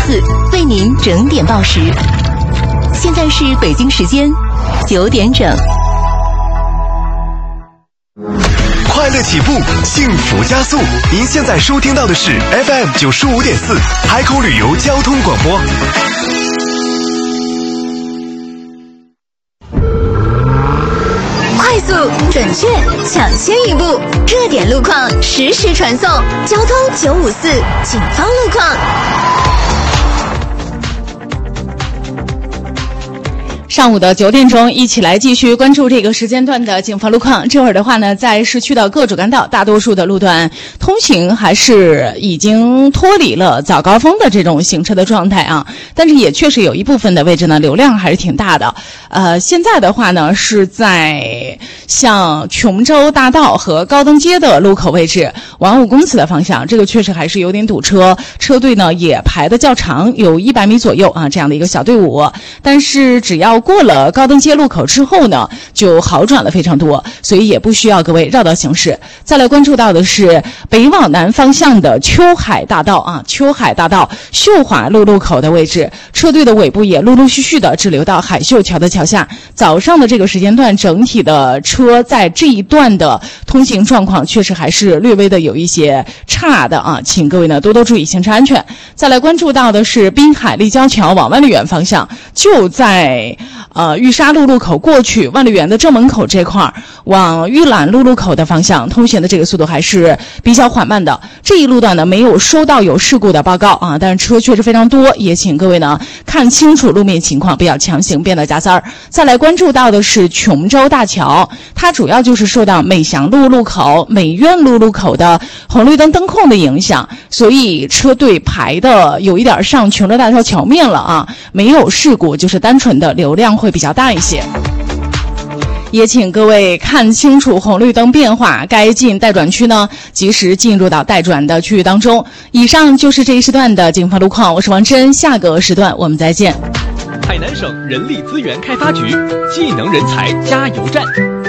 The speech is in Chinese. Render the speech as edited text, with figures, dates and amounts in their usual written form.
为您整点报时。现在是北京时间9点整。 快乐起步，幸福加速。您现在收听到的是 FM 95.4海口旅游交通广播。 快速、准确、抢先一步，热点路况实时传送。交通954警方路况。 上午的9点钟，一起来继续关注这个时间段的警方路况。这会儿的话呢，在市区的各主干道，大多数的路段通行还是已经脱离了早高峰的这种行车的状态啊，但是也确实有一部分的位置呢，流量还是挺大的。现在的话呢，是在像琼州大道和高登街的路口位置往5公祠的方向，这个确实还是有点堵车，车队呢也排得较长，有100米左右啊这样的一个小队伍。但是只要过了高登街路口之后呢，就好转了非常多，所以也不需要各位绕道行驶。再来关注到的是北往南方向的秋海大道啊，秋海大道秀华路路口的位置，车队的尾部也陆陆续续的滞留到海秀桥的桥下。早上的这个时间段，整体的车在这一段的通行状况确实还是略微的有一些差的啊，请各位呢多多注意行车安全。再来关注到的是滨海立交桥往万丽园方向，就在玉沙路路口过去万丽园的正门口这块儿，往玉兰路路口的方向通行的这个速度还是比较缓慢的。这一路段呢没有收到有事故的报告啊，但是车确实非常多，也请各位呢看清楚路面情况，不要强行变道加塞儿。再来关注到的是琼州大桥，它主要就是受到美祥路路口、美苑路路口的红绿灯灯控的影响，所以车队排的有一点上琼州大桥桥面了啊，没有事故，就是单纯的流量会比较大一些。也请各位看清楚红绿灯变化，该进待转区呢及时进入到待转的区域当中。以上就是这一时段的警方路况，我是王真，下个时段我们再见。 海南省人力资源开发局技能人才加油站。